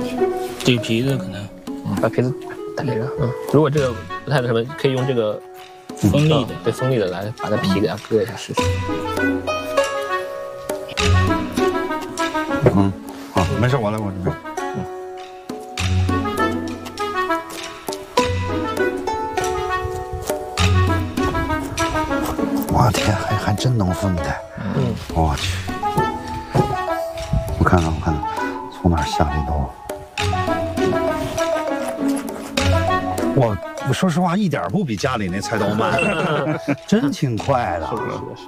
这个皮子可能把皮子带着，如果这个不太什么，可以用这个锋利的， 对锋利的来把它皮给它割一下试试。 好，没事，我来，我准备。我天，还真能分开。我去，我看看，从哪儿下这刀？我说实话，一点不比家里那菜刀慢，真挺快的。 是的。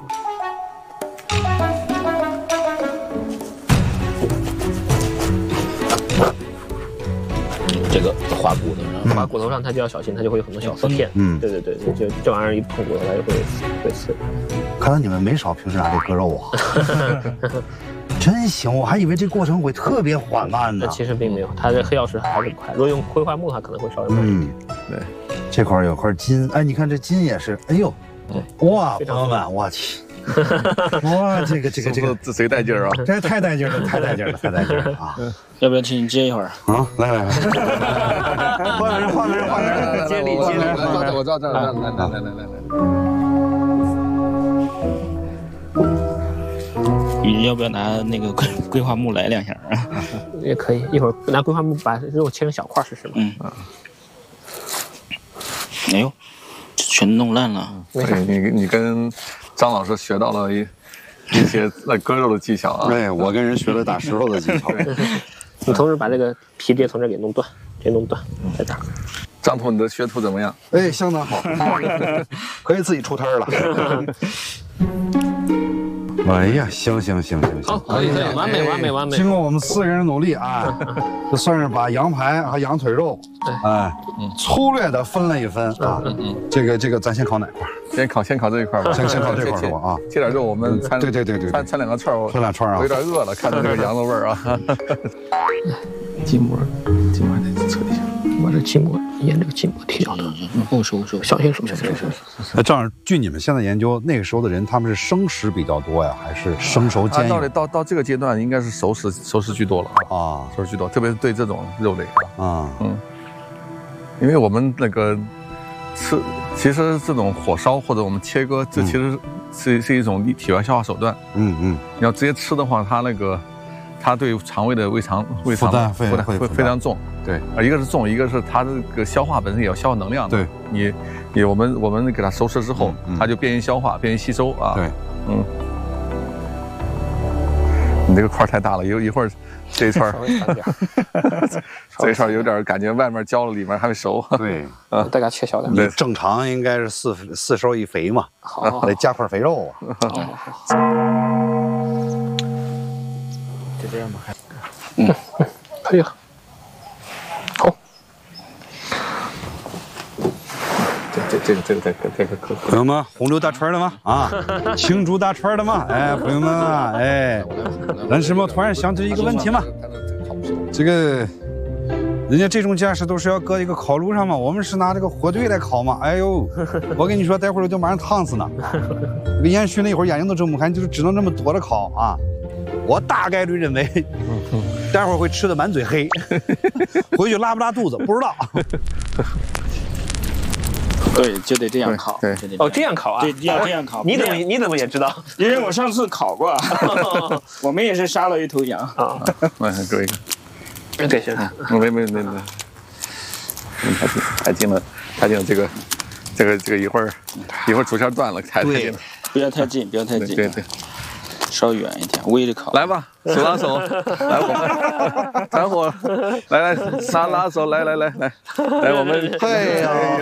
这个划骨头上，划骨头上它就要小心，它就会有很多小刺片。对，就这玩意儿一碰骨头，它就会刺。 看来你们没少平时拿这割肉啊，真行！我还以为这过程会特别缓慢呢。 其实并没有，它这黑曜石还是快。如果用灰樺木，它可能会稍微慢一点。 对，这块有块筋，哎，你看这筋也是，哎呦，哇，朋友们，我去。哇，这个， 这贼带劲儿啊！ 这太带劲了啊！ 要不要请你接一会儿啊？来，换个人， 接力， 我照这，来。 你要不要拿那个桂花木来2下啊？ 也可以，一会儿拿桂花木把肉切成小块试试嘛。 哎呦，全弄烂了。 你跟张老师学到了一些割肉的技巧啊！ 对，我跟人学了打石头的技巧。 你同时把这个皮直接从这给弄断，在这儿。 张图，你的学徒怎么样？ 哎，相当好，可以自己出摊了。哎呀，行， 好，可以，完美。 经过我们4个人努力啊，这算是把羊排和羊腿肉，粗略的分了一分啊。这个咱先烤哪块？ 先烤这一块吧。 先烤这块是吧？啊， 切点肉，我们掺对， 掺2个串儿。 串2串啊。 我有点饿了，看着这个羊的味儿啊。筋膜得测一下。 把这筋膜沿这个筋膜剃掉的。 收， 小心手。 那这样，据你们现在研究，那个时候的人他们是生食比较多呀，还是生熟兼有？ 到这个阶段，应该是熟食居多了啊，熟食居多，特别是对这种肉类啊，因为我们那个其实这种火烧或者我们切割，这其实是一种体外消化手段。你要直接吃的话，它对肠胃的胃肠负担会非常重。对，一个是重，一个是它这个消化本身也要消耗能量的。对，我们给它熟食之后，它就便于消化，便于吸收啊。对，你这个块太大了，一会儿这一串这一串有点感觉外面焦了，里面还没熟。对， 大家切小点。 正常应该是4瘦1肥嘛， 好， 得加块肥肉啊。 好。 就这样吧。 可以了。好。 这个朋友们，红柳大串了吗？啊，青竹大串了吗？哎，朋友们啊，哎，但是我突然想起一个问题嘛，这个人家这种架势都是要搁一个烤炉上嘛，我们是拿这个火堆来烤嘛。哎呦，我跟你说，待会儿我就马上烫死呢。这个烟熏了一会儿，眼睛都睁不开，就是只能这么躲着烤啊。我大概率认为，待会儿会吃的满嘴黑，回去拉不拉肚子不知道。 对，就得这样烤。 对，这样烤啊？ 对，要这样烤。 你怎么也知道？ 因为我上次烤过，我们也是杀了一头羊啊。 搁一个。 对，行。 没。太近了，这个一会儿竹签断了，太近了。 不要太近，对。稍远一点，围着烤。 来吧，手拉手，来我们团伙，来拉手，来，我们嘿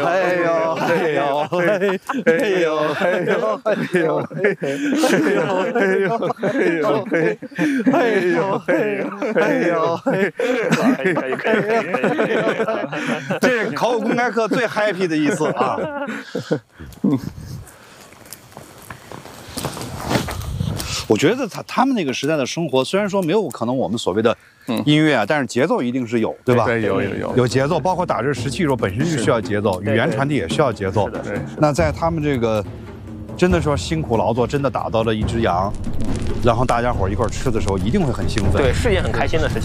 呦，这是考古公开课最 happy 的一次啊！我觉得他们那个时代的生活，虽然说没有可能我们所谓的音乐啊，但是节奏一定是有，对吧？ 对， 有节奏，包括打这石器时候本身是需要节奏，语言传递也需要节奏。 对， 那在他们这个真的说辛苦劳作，真的打到了一只羊，然后大家伙一块吃的时候，一定会很兴奋， 对，是件很开心的事情。